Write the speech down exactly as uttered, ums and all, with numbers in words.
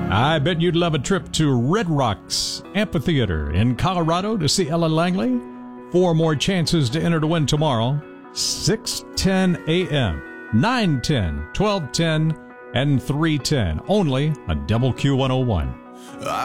I bet you'd love a trip to Red Rocks Amphitheater in Colorado to see Ellen Langley. Four more chances to enter to win tomorrow. six ten a.m., nine ten, twelve ten, and three ten. Only on Double Q one oh one.